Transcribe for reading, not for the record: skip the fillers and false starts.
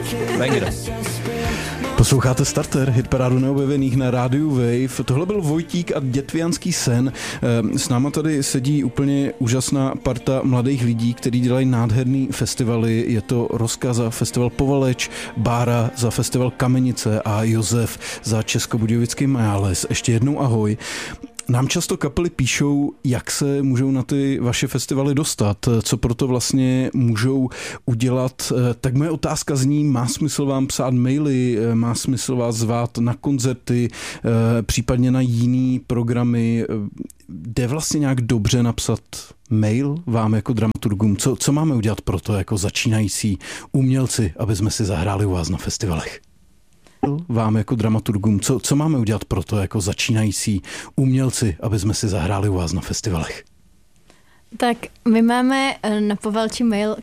Banger. Posloucháte Starter, hitparádu neobjevených na rádiu Wave. Tohle byl Vojtík a Dětviánský sen. S náma tady sedí úplně úžasná parta mladých lidí, kteří dělají nádherný festivaly. Je to Rozka za festival Povaleč, Bára za festival Kamenice a Josef za Českobudějovický Majáles. Ještě jednou ahoj. Nám často kapely píšou, jak se můžou na ty vaše festivaly dostat, co proto vlastně můžou udělat. Tak moje otázka zní, má smysl vám psát maily, má smysl vás zvát na koncerty, případně na jiný programy. Jde vlastně nějak dobře napsat mail vám jako dramaturgům? Co máme udělat proto jako začínající umělci, aby jsme si zahráli u vás na festivalech? Vám jako dramaturgům, co máme udělat proto jako začínající umělci, aby jsme si zahráli u vás na festivalech? Tak my máme na Povalči mail